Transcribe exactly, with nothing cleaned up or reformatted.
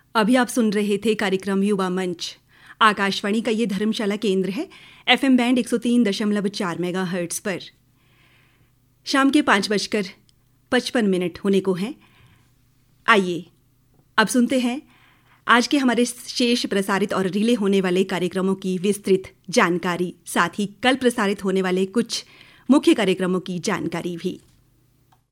अभी आप सुन रहे थे कार्यक्रम युवा मंच। आकाशवाणी का ये धर्मशाला केंद्र है, एफएम बैंड एक सौ तीन दशमलव चार मेगा हर्ट्ज पर। शाम के पाँच बजकर पचपन मिनट होने को हैं। आइए अब सुनते हैं आज के हमारे शेष प्रसारित और रिले होने वाले कार्यक्रमों की विस्तृत जानकारी, साथ ही कल प्रसारित होने वाले कुछ मुख्य कार्यक्रमों की जानकारी भी।